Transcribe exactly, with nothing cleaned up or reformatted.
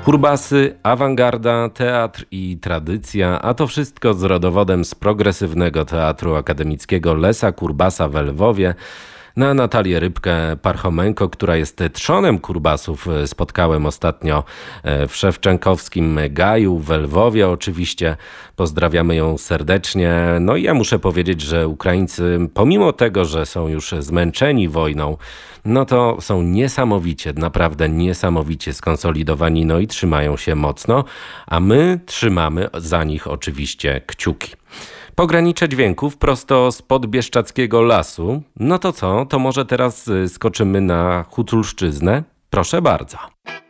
Kurbasy, awangarda, teatr i tradycja, a to wszystko z rodowodem z progresywnego teatru akademickiego Lesa Kurbasa w Lwowie. Na Natalię Rybkę-Parchomenko, która jest trzonem kurbasów, spotkałem ostatnio w Szewczenkowskim Gaju w Lwowie. Oczywiście pozdrawiamy ją serdecznie. No i ja muszę powiedzieć, że Ukraińcy, pomimo tego, że są już zmęczeni wojną, no to są niesamowicie, naprawdę niesamowicie skonsolidowani, no i trzymają się mocno, a my trzymamy za nich oczywiście kciuki. Pogranicze dźwięków prosto spod Bieszczadzkiego Lasu. No to co, to może teraz skoczymy na Huculszczyznę? Proszę bardzo.